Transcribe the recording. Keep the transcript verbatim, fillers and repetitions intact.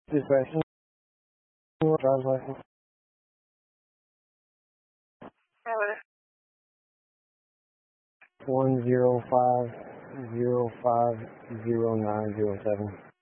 Dispatch, driver's license. Hello. One zero five zero five zero nine zero seven.